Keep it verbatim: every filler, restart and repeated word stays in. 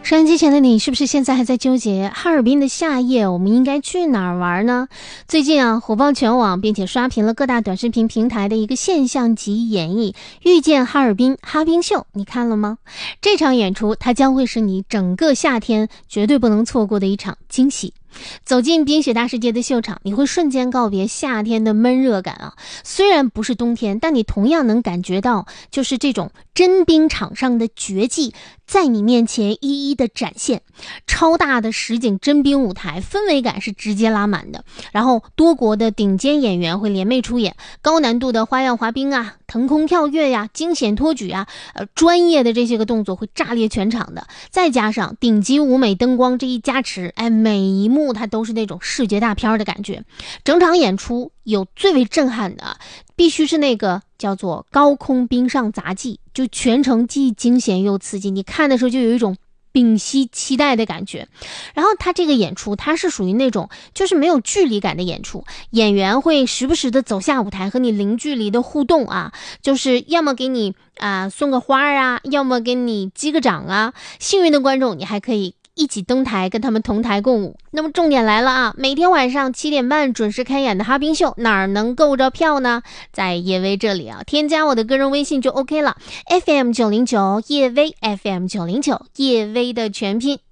收音机前的你是不是现在还在纠结哈尔滨的夏夜我们应该去哪儿玩呢？最近啊火爆全网并且刷屏了各大短视频平台的一个现象级演绎遇见哈尔滨哈冰秀，你看了吗？这场演出它将会是你整个夏天绝对不能错过的一场惊喜。走进冰雪大世界的秀场，你会瞬间告别夏天的闷热感啊！虽然不是冬天，但你同样能感觉到，就是这种真冰场上的绝技在你面前一一的展现。超大的实景真冰舞台，氛围感是直接拉满的。然后多国的顶尖演员会联袂出演，高难度的花样滑冰啊、腾空跳跃呀、惊险托举啊，呃，专业的这些个动作会炸裂全场的。再加上顶级舞美灯光这一加持，哎，每一幕它都是那种视觉大片的感觉。整场演出有最为震撼的，必须是那个叫做高空冰上杂技，就全程既惊险又刺激，你看的时候就有一种屏息期待的感觉。然后他这个演出它是属于那种就是没有距离感的演出，演员会时不时的走下舞台和你零距离的互动啊，就是要么给你啊、呃、送个花啊，要么给你击个掌啊，幸运的观众你还可以一起登台跟他们同台共舞。那么重点来了啊，每天晚上七点半准时开演的哈冰秀哪儿能够着票呢？在叶薇这里啊，添加我的个人微信就 OK 了， F M 九零九 叶薇 F M 九零九 叶薇的全拼